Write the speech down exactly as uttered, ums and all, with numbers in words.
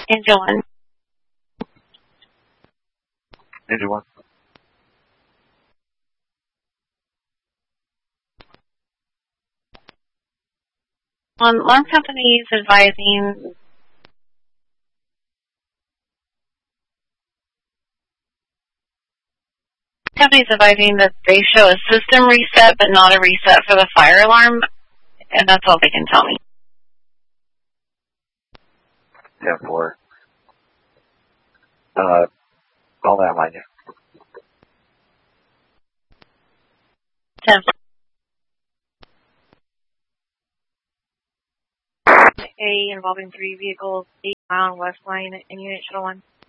Angel one. Angel one. Um, one company is advising company's advising that they show a system reset but not a reset for the fire alarm, and that's all they can tell me. ten four. Uh, I'll landline you. ten four. A involving three vehicles, eight mile west line in Unit Shuttle one.